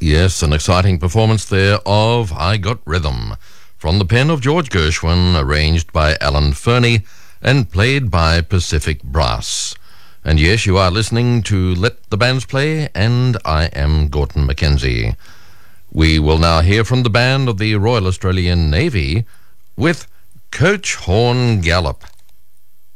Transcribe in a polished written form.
Yes, an exciting performance there of I Got Rhythm, from the pen of George Gershwin, arranged by Alan Fernie and played by Pacific Brass. And yes, you are listening to Let the Bands Play, and I am Gordon Mackenzie. We will now hear from the band of the Royal Australian Navy with Coach Horn Gallop.